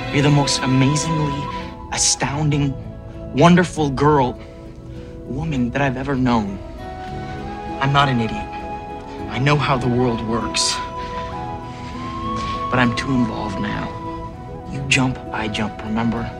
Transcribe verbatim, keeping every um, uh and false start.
You're the most amazingly, astounding, wonderful girl, woman that I've ever known. I'm not an idiot. I know how the world works. But I'm too involved now. You jump, I jump, remember?